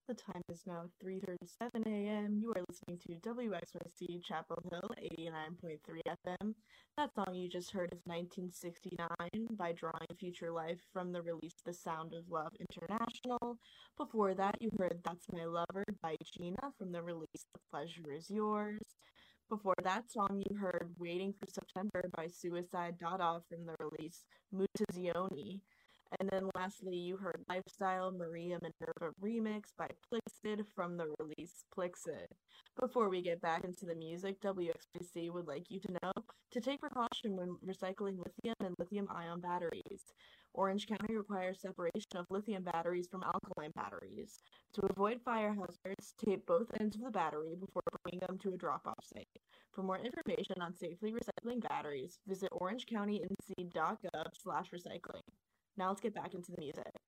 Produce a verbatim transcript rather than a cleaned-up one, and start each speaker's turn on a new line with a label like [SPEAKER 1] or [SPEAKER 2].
[SPEAKER 1] The time is now three thirty-seven a m. You are listening to W X Y C Chapel Hill eighty-nine point three F M. That song you just heard is nineteen sixty-nine by Drawing Future Life from the release The Sound of Love International. Before that, you heard That's My Lover by Gina from the release The Pleasure Is Yours. Before that song, you heard Waiting for September by Suicide Dada from the release Mutazioni. And then lastly, you heard Lifestyle Maria Minerva Remix by Plixid from the release Plixid. Before we get back into the music, W X Y C would like you to know to take precaution when recycling lithium and lithium-ion batteries. Orange County requires separation of lithium batteries from alkaline batteries. To avoid fire hazards, tape both ends of the battery before bringing them to a drop-off site. For more information on safely recycling batteries, visit orangecountyinc.gov slash recycling. Now let's get back into the music.